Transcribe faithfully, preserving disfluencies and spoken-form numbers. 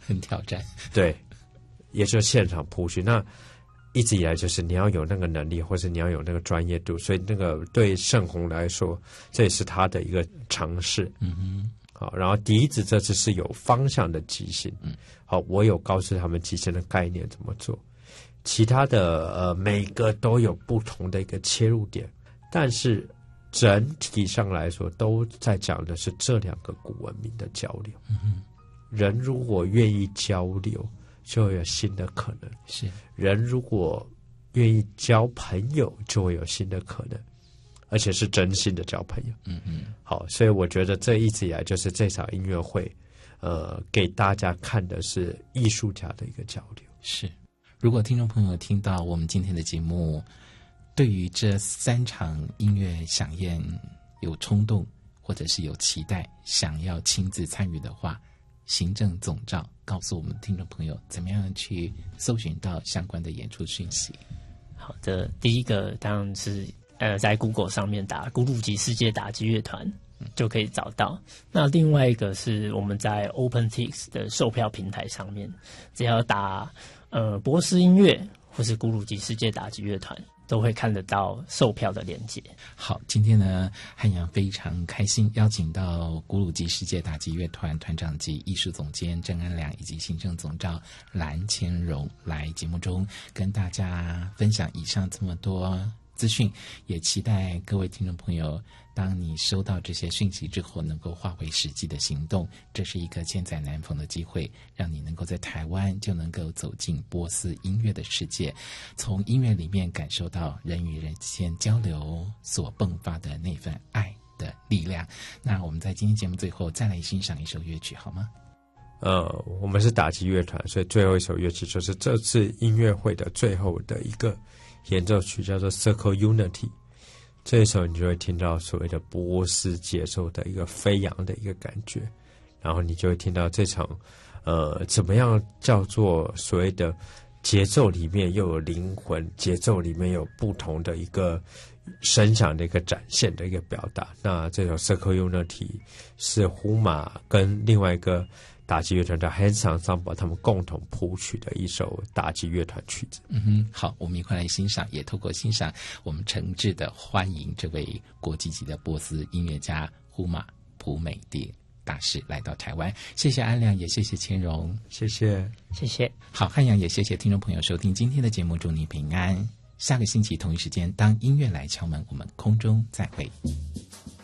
很挑战。 对，也就是现场谱曲。那一直以来就是你要有那个能力，或者你要有那个专业度，所以那个对盛虹来说，这也是他的一个尝试。 嗯哼， 好，然后笛子这次是有方向的即兴。 嗯， 好，我有告诉他们即兴的概念怎么做。其他的呃，每个都有不同的一个切入点，但是整体上来说，都在讲的是这两个古文明的交流。 嗯哼， 人如果愿意交流，就会有新的可能； 是人如果愿意交朋友，就会有新的可能，而且是真心的交朋友。 嗯嗯， 好，所以我觉得这一直以来就是这场音乐会，呃，给大家看的是艺术家的一个交流。 是。如果听众朋友听到我们今天的节目，对于这三场音乐飨宴有冲动，或者是有期待，想要亲自参与的话，行政总召告诉我们听众朋友怎么样去搜寻到相关的演出讯息。 好的，第一个当然是呃，在 Google 上面打古鲁吉世界打击乐团就可以找到。那另外一个是我们在 OpenTix 的售票平台上面，只要打呃波斯音乐或是古鲁吉世界打击乐团，都会看得到售票的连结。 好，今天呢，汉阳非常开心邀请到古鲁吉世界打击乐团团长及艺术总监郑安良以及行政总召蓝千荣来节目中跟大家分享以上这么多资讯，也期待各位听众朋友，当你收到这些讯息之后，能够化为实际的行动。这是一个千载难逢的机会，让你能够在台湾就能够走进波斯音乐的世界，从音乐里面感受到人与人之间交流所迸发的那份爱的力量。那我们在今天节目最后再来欣赏一首乐曲好吗？ 呃，我们是打击乐团，所以最后一首乐曲就是这次音乐会的最后的一个演奏曲，叫做 Circle Unity。这一首你就会听到所谓的波斯节奏的一个飞扬的一个感觉，然后你就会听到这场呃怎么样叫做所谓的节奏里面又有灵魂，节奏里面有不同的一个声响的一个展现的一个表达。那这首 Circle Unity 是胡马跟另外一个打击乐团的 Hands Ensemble 他们共同谱曲的一首打击乐团曲子。 嗯哼，好，我们一块来欣赏，也透过欣赏，我们诚挚的欢迎这位国际级的波斯音乐家胡马普美蒂大师来到台湾。谢谢安良，也谢谢千荣， 谢谢， 谢谢。 好，汉阳也谢谢听众朋友收听今天的节目，祝你平安。下个星期同一时间，当音乐来敲门，我们空中再会。